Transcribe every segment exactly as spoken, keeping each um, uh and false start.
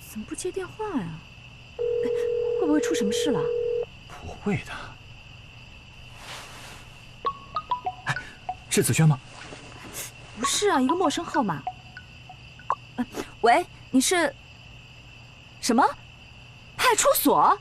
怎么不接电话呀？哎，会不会出什么事了？ 不会的。哎，是子轩吗？ 不是啊，一个陌生号码。呃、喂，你是？什么？派出所？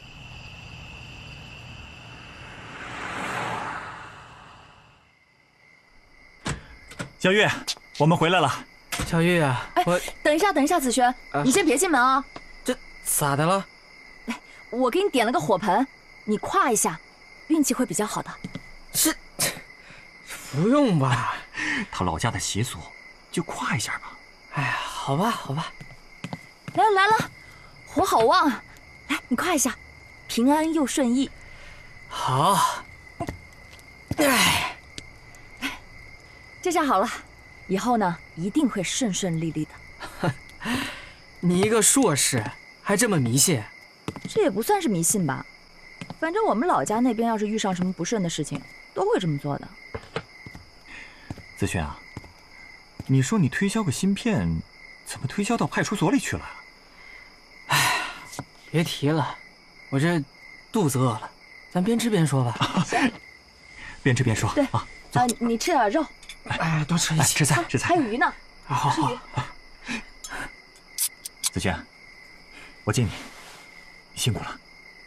小玉，我们回来了。 小玉啊， 哎， 我等一下，等一下，子轩， 啊、 你先别进门啊。 这咋的了？ 哎，我给你点了个火盆，你跨一下，运气会比较好的。 是，不用吧？ 他老家的习俗，就跨一下吧。 哎呀，好吧，好吧。 来了来了，火好旺啊！来，你跨一下，平安又顺意。 好。哎， 这下好了，以后呢一定会顺顺利利的。 你一个硕士还这么迷信？ 这也不算是迷信吧，反正我们老家那边要是遇上什么不顺的事情，都会这么做的。 子轩啊，你说你推销个芯片，怎么推销到派出所里去了？ 哎，别提了，我这肚子饿了，咱边吃边说吧。 边吃边说。 对啊， 啊，你吃点肉。 哎，多吃一些。 吃菜，吃菜。 还有鱼呢。 好好好。 子轩，我敬你，你辛苦了。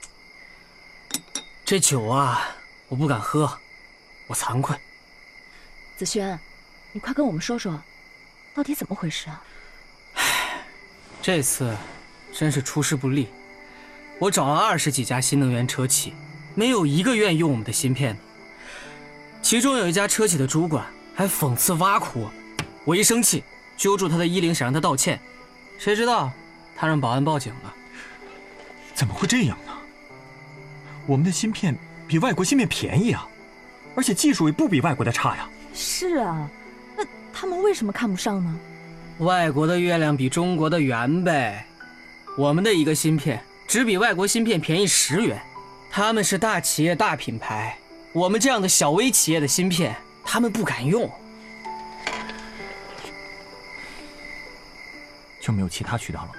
这酒啊，我不敢喝，我惭愧。 子轩，你快跟我们说说，到底怎么回事啊？ 唉，这次真是出师不利。我找了二十几家新能源车企，没有一个愿意用我们的芯片的。其中有一家车企的主管还讽刺挖苦我，我一生气揪住他的衣领，想让他道歉，谁知道他让保安报警了。 怎么会这样呢？我们的芯片比外国芯片便宜啊，而且技术也不比外国的差呀。 是啊，那他们为什么看不上呢？ 外国的月亮比中国的圆呗，我们的一个芯片只比外国芯片便宜十元，他们是大企业大品牌，我们这样的小微企业的芯片他们不敢用。 就没有其他渠道了吗？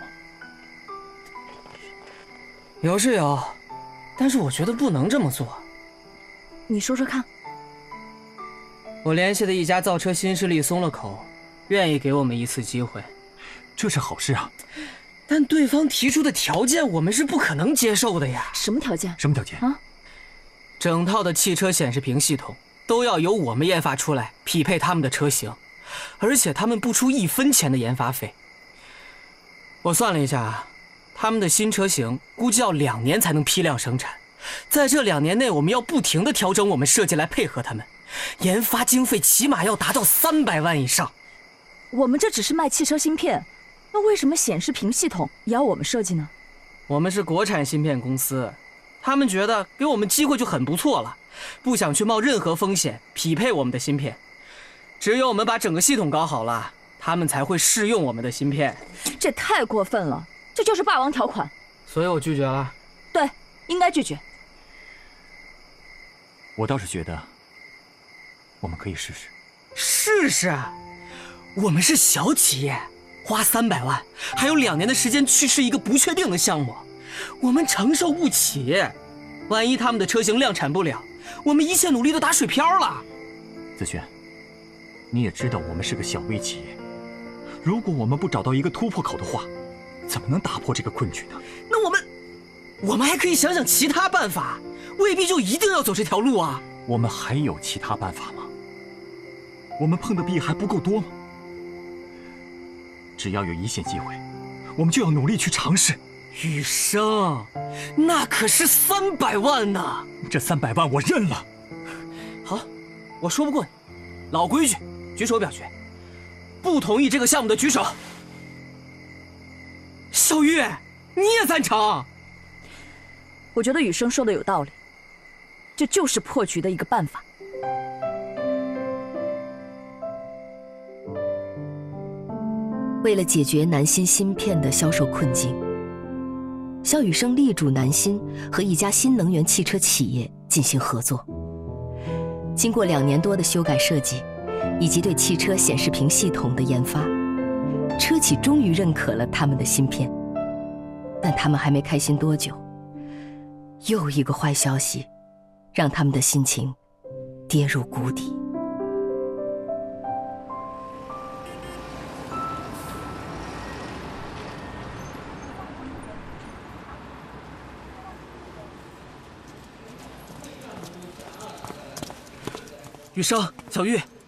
有是有，但是我觉得不能这么做。 你说说看。 我联系的一家造车新势力松了口，愿意给我们一次机会。 这是好事啊， 但对方提出的条件我们是不可能接受的呀。 什么条件？ 什么条件啊？ 整套的汽车显示屏系统都要由我们研发出来，匹配他们的车型，而且他们不出一分钱的研发费。我算了一下，他们的新车型估计要两年才能批量生产，在这两年内我们要不停地调整我们设计来配合他们，研发经费起码要达到三百万以上。 我们这只是卖汽车芯片，那为什么显示屏系统也要我们设计呢？ 我们是国产芯片公司，他们觉得给我们机会就很不错了，不想去冒任何风险匹配我们的芯片。只有我们把整个系统搞好了，他们才会试用我们的芯片。 这太过分了，这就是霸王条款。 所以我拒绝了。 对，应该拒绝。 我倒是觉得我们可以试试。 试试？我们是小企业，花三百万，还有两年的时间去试一个不确定的项目，我们承受不起。万一他们的车型量产不了，我们一切努力都打水漂了。 子轩，你也知道我们是个小微企业，如果我们不找到一个突破口的话，怎么能打破这个困局呢？ 那我们，我们还可以想想其他办法，未必就一定要走这条路啊。 我们还有其他办法吗？我们碰的壁还不够多吗？只要有一线机会，我们就要努力去尝试。 雨生，那可是三百万呢！ 这三百万我认了。 好，我说不过你，老规矩，举手表决。不同意这个项目的举手。小玉，你也赞成？ 我觉得雨生说的有道理，这就是破局的一个办法。 为了解决南芯芯片的销售困境，肖雨生力主南芯和一家新能源汽车企业进行合作。经过两年多的修改设计，以及对汽车显示屏系统的研发，车企终于认可了他们的芯片。 但他们还没开心多久，又一个坏消息让他们的心情跌入谷底。 雨生、小玉，